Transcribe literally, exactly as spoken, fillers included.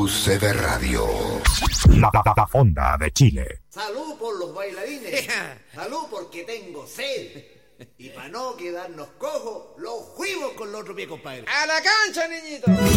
U C B Radio. La, la, la Fonda de Chile. Salud por los bailarines. Salud porque tengo sed. Y para no quedarnos cojos, los juimos con el otro pie, compadre. ¡A la cancha, niñito!